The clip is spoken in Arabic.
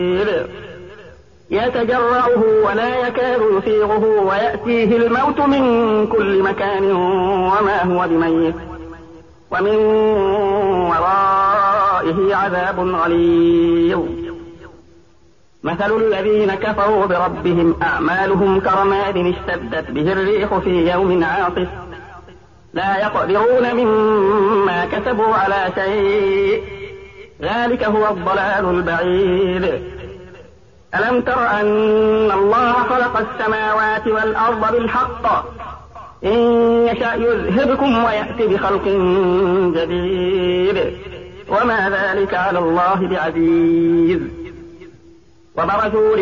يتجرعه ولا يكاد يسيغه ويأتيه الموت من كل مكان وما هو بميت ومن ورائه عذاب غليظ. مثل الذين كفروا بربهم أعمالهم كرماد اشتدت به الريح في يوم عاصف لا يقدرون مما كسبوا على شيء ذلك هو الضلال البعيد. ألم تر أن الله خلق السماوات والأرض بالحق إن يشأ يذهبكم ويأتي بخلق جديد وما ذلك على الله بعزيز. وبرزوا